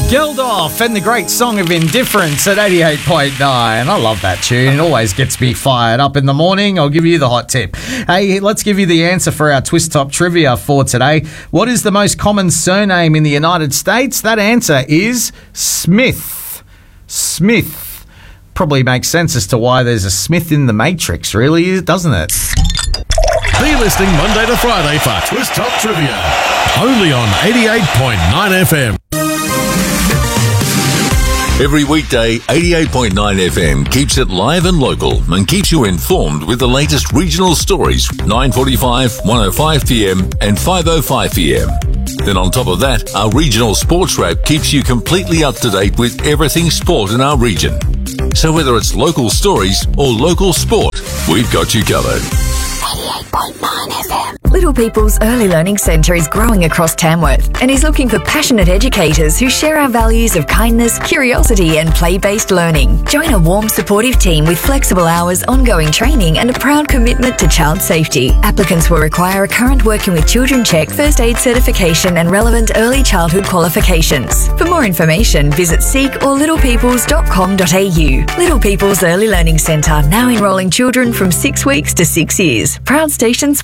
Geldof and the great song of Indifference at 88.9. I love that tune. It always gets me fired up in the morning. I'll give you the hot tip. Hey, let's give you the answer for our Twist Top trivia for today. What is the most common surname in the United States? That answer is Smith. Smith. Probably makes sense as to why there's a Smith in the Matrix, really, doesn't it? Be listening Monday to Friday for Twist Top Trivia. Only on 88.9 FM. Every weekday, 88.9 FM keeps it live and local and keeps you informed with the latest regional stories, 9:45, 1:05 PM and 5:05 PM. Then on top of that, our regional sports wrap keeps you completely up to date with everything sport in our region. So whether it's local stories or local sport, we've got you covered. 88.9 FM. Little People's Early Learning Centre is growing across Tamworth and is looking for passionate educators who share our values of kindness, curiosity and play-based learning. Join a warm, supportive team with flexible hours, ongoing training and a proud commitment to child safety. Applicants will require a current Working with Children check, first aid certification and relevant early childhood qualifications. For more information, visit seek or littlepeoples.com.au. Little People's Early Learning Centre, now enrolling children from 6 weeks to 6 years. Proud Station